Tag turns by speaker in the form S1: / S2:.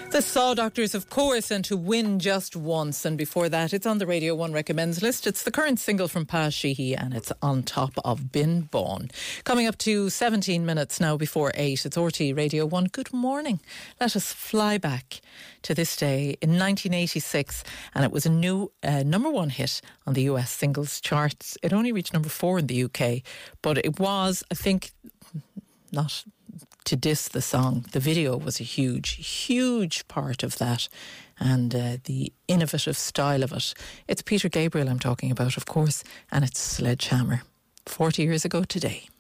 S1: The Saw Doctors, of course, and To Win Just Once. And before that, it's on the Radio 1 Recommends list. It's the current single from Paz Sheehy, and it's On Top of Bin Bawn. Coming up to 17 minutes now before 8, it's RT Radio 1. Good morning. Let us fly back to this day in 1986, and it was a new number one hit on the US singles charts. It only reached number 4 in the UK, but it was, I think, not to diss the song, the video was a huge part of that, and the innovative style of it. It's Peter Gabriel I'm talking about, of course, and it's Sledgehammer. 40 years ago today.